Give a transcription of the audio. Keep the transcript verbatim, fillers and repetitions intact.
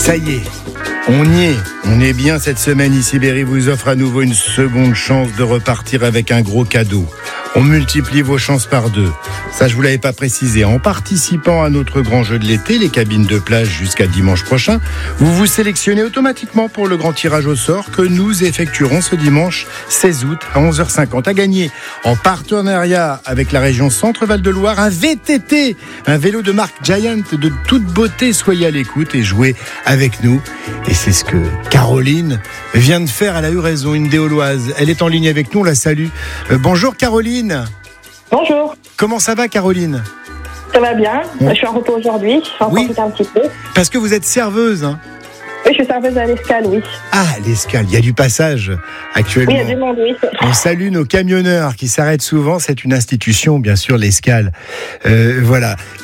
Ça y est, on y est. On est bien cette semaine. Ici Berry vous offre à nouveau une seconde chance de repartir avec un gros cadeau. On multiplie vos chances par deux. Ça, je vous l'avais pas précisé. En participant à notre grand jeu de l'été, les cabines de plage jusqu'à dimanche prochain, vous vous sélectionnez automatiquement pour le grand tirage au sort que nous effectuerons ce dimanche seize août à onze heures cinquante. À gagner, en partenariat avec la région Centre-Val de Loire, un V T T, un vélo de marque Giant de toute beauté. Soyez à l'écoute et jouez avec nous. Et c'est ce que Caroline vient de faire. Elle a eu raison, une Déoloise. Elle est en ligne avec nous, on la salue. Euh, bonjour Caroline. Bonjour. Comment ça va Caroline ? Ça va bien, Bon. Je suis en repos aujourd'hui, je vais en Oui. profiter un petit peu. Parce que vous êtes serveuse, hein ? Oui, je suis serveuse à l'Escale, oui. Ah, l'Escale, il y a du passage Oui, actuellement. il y a du monde, oui. On salue nos camionneurs qui s'arrêtent souvent. C'est une institution, bien sûr, l'Escale. Euh, voilà.